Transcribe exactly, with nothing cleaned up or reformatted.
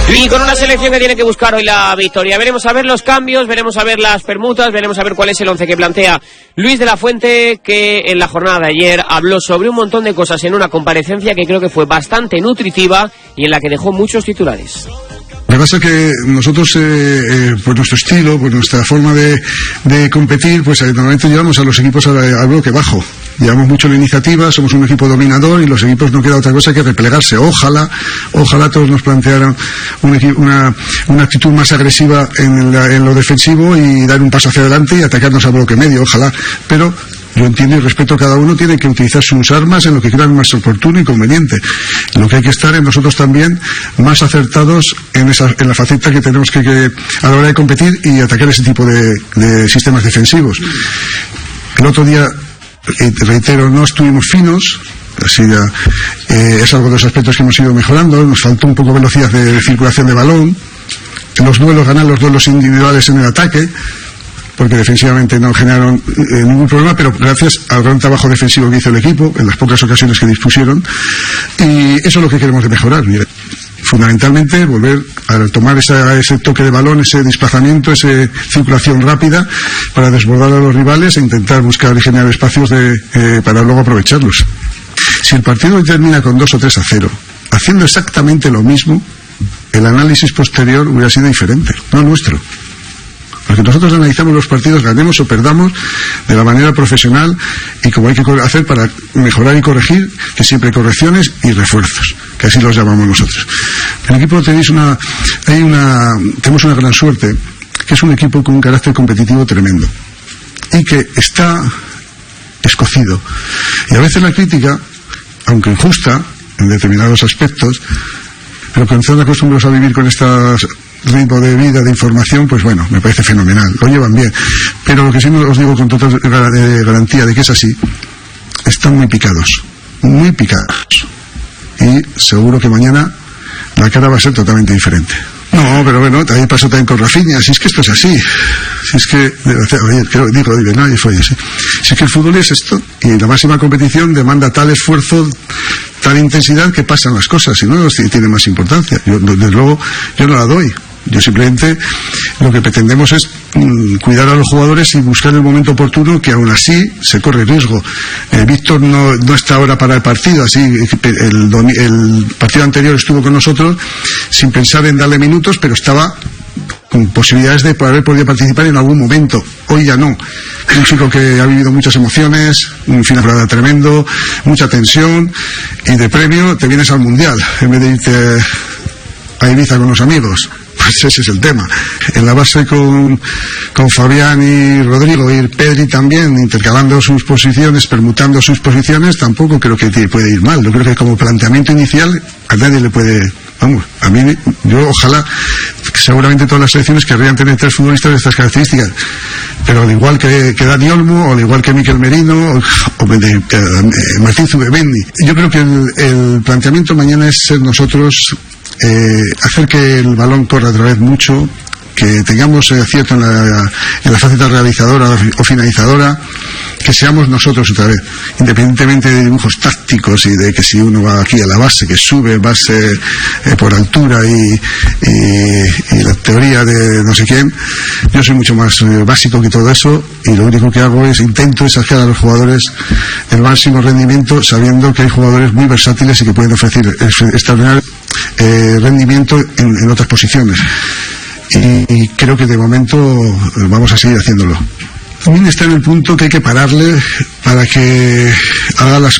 Y con una selección que tiene que buscar hoy la victoria. Veremos a ver los cambios, veremos a ver las permutas, veremos a ver cuál es el once que plantea Luis de la Fuente, que en la jornada de ayer habló sobre un montón de cosas en una comparecencia que creo que fue bastante nutritiva y en la que dejó muchos titulares. Lo que pasa es que nosotros, eh, eh, pues nuestro estilo, pues nuestra forma de, de competir, pues eh, normalmente llevamos a los equipos al, al bloque bajo. Llevamos mucho la iniciativa, somos un equipo dominador y los equipos no queda otra cosa que replegarse. Ojalá, ojalá todos nos plantearan un equi- una, una actitud más agresiva en, la, en lo defensivo y dar un paso hacia adelante y atacarnos al bloque medio, ojalá. Pero yo entiendo y respeto, cada uno tiene que utilizar sus armas en lo que crean más oportuno y conveniente. Lo que hay que estar es nosotros también más acertados en esa, en la faceta que tenemos que, que a la hora de competir y atacar ese tipo de, de sistemas defensivos. El otro día, reitero, no estuvimos finos. Así ya, eh, es algo de los aspectos que hemos ido mejorando. Nos faltó un poco de velocidad de, de circulación de balón. Los duelos, ganar los duelos individuales en el ataque, porque defensivamente no generaron eh, ningún problema, pero gracias al gran trabajo defensivo que hizo el equipo en las pocas ocasiones que dispusieron, y eso es lo que queremos de mejorar. Mira, fundamentalmente volver a tomar esa, ese toque de balón, ese desplazamiento, esa circulación rápida para desbordar a los rivales e intentar buscar y generar espacios de, eh, para luego aprovecharlos. Si el partido termina con dos o tres a cero, haciendo exactamente lo mismo, el análisis posterior hubiera sido diferente, no nuestro. Porque nosotros analizamos los partidos, ganemos o perdamos, de la manera profesional y como hay que hacer para mejorar y corregir, que siempre hay correcciones y refuerzos, que así los llamamos nosotros. El equipo tenéis una, hay una, tenemos una gran suerte, que es un equipo con un carácter competitivo tremendo y que está escocido. Y a veces la crítica, aunque injusta en determinados aspectos, pero que están acostumbrados a vivir con estos ritmo de vida, de información, pues bueno, me parece fenomenal, lo llevan bien. Pero lo que sí os digo con total garantía de que es así, están muy picados, muy picados. Y seguro que mañana la cara va a ser totalmente diferente. No, pero bueno, también pasó también con Rafinha, si es que esto es así. Si es que, oye, creo, digo, digo, no, y fue así. Si es que el fútbol es esto, y la máxima competición demanda tal esfuerzo, tal intensidad, que pasan las cosas, si no, tiene más importancia. Yo, desde luego, yo no la doy. Yo simplemente lo que pretendemos es mm, cuidar a los jugadores y buscar el momento oportuno, que aún así se corre riesgo. Eh, Víctor no, no está ahora para el partido, así el, el partido anterior estuvo con nosotros sin pensar en darle minutos, pero estaba con posibilidades de haber podido participar en algún momento. Hoy ya no. Un chico que ha vivido muchas emociones, un final de temporada tremendo, mucha tensión, y de premio te vienes al Mundial en vez de irte a Ibiza con los amigos. Pues ese es el tema. En la base con, con Fabián y Rodrigo y Pedri también, intercalando sus posiciones, permutando sus posiciones, tampoco creo que te puede ir mal. Yo creo que como planteamiento inicial a nadie le puede, vamos, a mí, yo ojalá, seguramente todas las selecciones querrían tener tres futbolistas de estas características, pero al igual que, que Dani Olmo, o al igual que Mikel Merino, o, o de, eh, Martín Zubimendi. Yo creo que el, el planteamiento mañana es ser nosotros, Eh, hacer que el balón corra otra vez mucho, que tengamos eh, acierto en la, en la faceta realizadora o finalizadora, que seamos nosotros otra vez, independientemente de dibujos tácticos y de que si uno va aquí a la base, que sube base eh, por altura y, y, y la teoría de no sé quién. Yo soy mucho más eh, básico que todo eso, y lo único que hago es intento es sacar a los jugadores el máximo rendimiento, sabiendo que hay jugadores muy versátiles y que pueden ofrecer extraordinario eh, rendimiento en, en otras posiciones. Y, y creo que de momento vamos a seguir haciéndolo. También está en el punto que hay que pararle para que haga las